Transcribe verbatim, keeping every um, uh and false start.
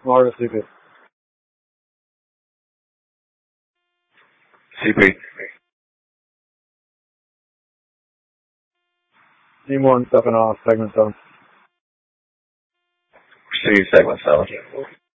Florida C P. C P. Team one stepping off, segment seven. Proceed, segment seven.